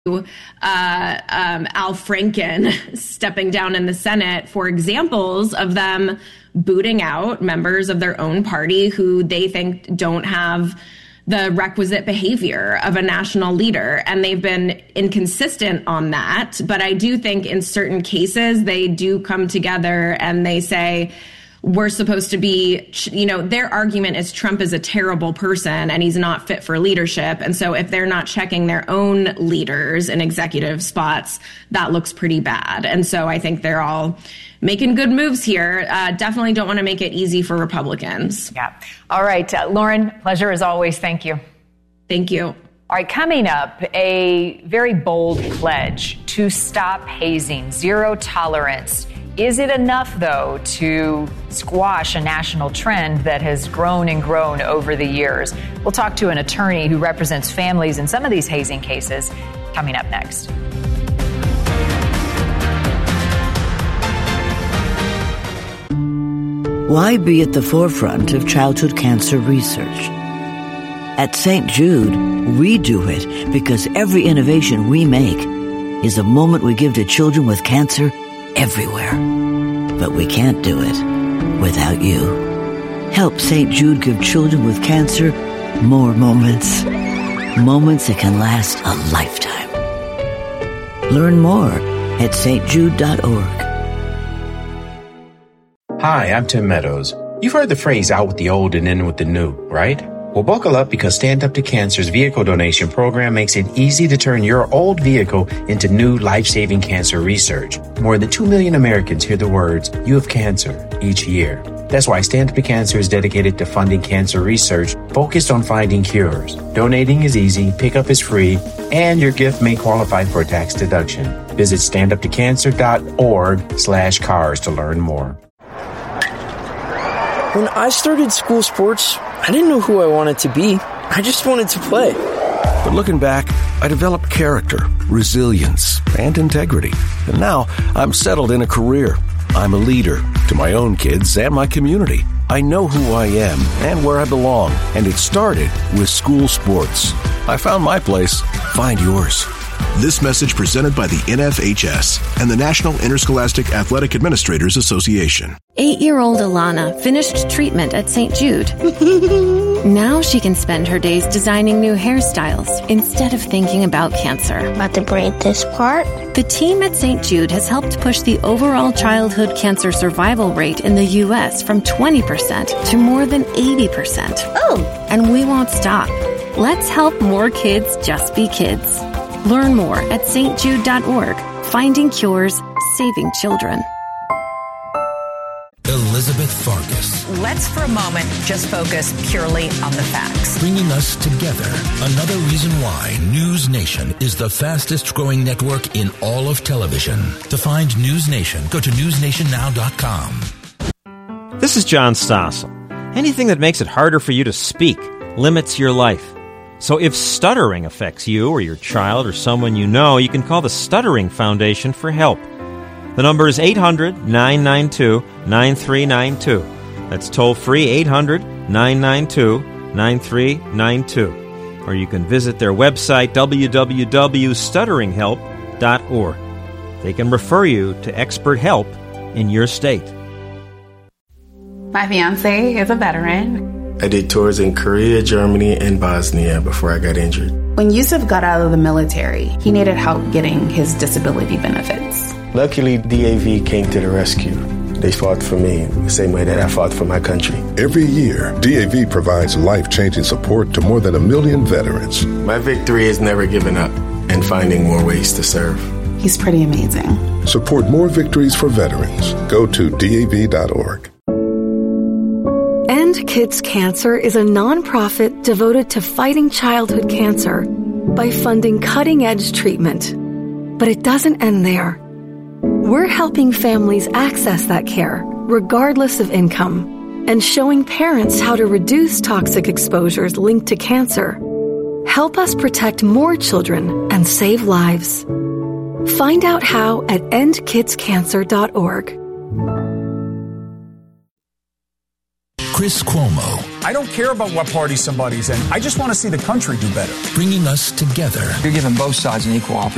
Al Franken stepping down in the Senate for examples of them booting out members of their own party who they think don't have the requisite behavior of a national leader. And they've been inconsistent on that. But I do think in certain cases, they do come together and they say, we're supposed to be, their argument is Trump is a terrible person and he's not fit for leadership. And so if they're not checking their own leaders in executive spots, that looks pretty bad. And so I think they're all making good moves here. Definitely don't want to make it easy for Republicans. Yeah. All right. Lauren, pleasure as always. Thank you. Thank you. All right. Coming up, a very bold pledge to stop hazing, zero tolerance. Is it enough, though, to squash a national trend that has grown and grown over the years? We'll talk to an attorney who represents families in some of these hazing cases coming up next. Why be at the forefront of childhood cancer research? At St. Jude, we do it because every innovation we make is a moment we give to children with cancer everywhere. But we can't do it without you. Help St. Jude give children with cancer more moments. Moments that can last a lifetime. Learn more at stjude.org. Hi, I'm Tim Meadows. You've heard the phrase out with the old and in with the new, right? Well, buckle up because Stand Up to Cancer's vehicle donation program makes it easy to turn your old vehicle into new life-saving cancer research. More than 2 million Americans hear the words, "You have cancer," each year. That's why Stand Up to Cancer is dedicated to funding cancer research focused on finding cures. Donating is easy, pickup is free, and your gift may qualify for a tax deduction. Visit standuptocancer.org/cars to learn more. When I started school sports, I didn't know who I wanted to be. I just wanted to play. But looking back, I developed character, resilience, and integrity. And now I'm settled in a career. I'm a leader to my own kids and my community. I know who I am and where I belong. And it started with school sports. I found my place. Find yours. This message presented by the NFHS and the National Interscholastic Athletic Administrators Association. 8-year-old Alana finished treatment at St. Jude. Now she can spend her days designing new hairstyles instead of thinking about cancer. About to braid this part. The team at St. Jude has helped push the overall childhood cancer survival rate in the U.S. from 20% to more than 80%. Oh! And we won't stop. Let's help more kids just be kids. Learn more at stjude.org. Finding cures, saving children. Elizabeth Farkas. Let's for a moment just focus purely on the facts. Bringing us together. Another reason why News Nation is the fastest growing network in all of television. To find News Nation, go to newsnationnow.com. This is John Stossel. Anything that makes it harder for you to speak limits your life. So if stuttering affects you or your child or someone you know, you can call the Stuttering Foundation for help. The number is 800-992-9392. That's toll-free 800-992-9392. Or you can visit their website, www.stutteringhelp.org. They can refer you to expert help in your state. My fiancé is a veteran. I did tours in Korea, Germany, and Bosnia before I got injured. When Yusuf got out of the military, he needed help getting his disability benefits. Luckily, DAV came to the rescue. They fought for me the same way that I fought for my country. Every year, DAV provides life-changing support to more than 1 million veterans. My victory is never giving up and finding more ways to serve. He's pretty amazing. Support more victories for veterans. Go to DAV.org. End Kids Cancer is a nonprofit devoted to fighting childhood cancer by funding cutting-edge treatment. But it doesn't end there. We're helping families access that care, regardless of income, and showing parents how to reduce toxic exposures linked to cancer. Help us protect more children and save lives. Find out how at endkidscancer.org. Chris Cuomo. I don't care about what party somebody's in. I just want to see the country do better. Bringing us together. You're giving both sides an equal opportunity.